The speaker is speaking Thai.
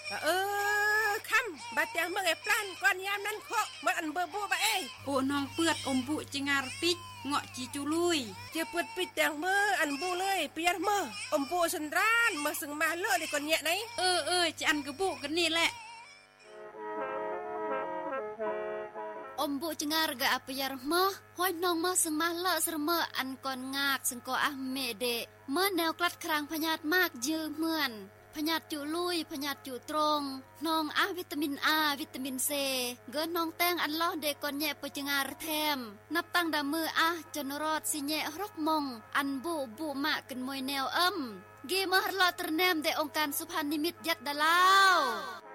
คำบาดเตียงเมื่อไงปล้านก่อนยามนั้นโคมันอันเบอร์บูบะโอ้น้องเปือดอมบุจิงารปิกเงาะจีจูลุยเจ้าเปิดปิดเตียงเมื่ออันบูเลยเปียร์เมื่ออมบูสันร้านมาสึงมาเลือดเลยก่อนเนี่ยไหนจะอันกระบุกันนี่แหละอมบุจงารกะอปยารมะห้อยน้องมาสึงมาเลาะสระเมออันก่อนงากสึงก็อะเมเดเมื่อแนวกลัดครางพญาตมากยืเหมือนพญาตจุลุยพญาตจุตรงน้องอะวิตามินอาวิตามินเซเกินน้องแตงอันล้อเดก่อนแยปจงารแทมนับตั้งดามืออะจนรอดสิแยรกมงอันบุมะกันมวยแนวเกมหลอตรแนมเดองค์การสุพรรณนิมิตยัดดาลาว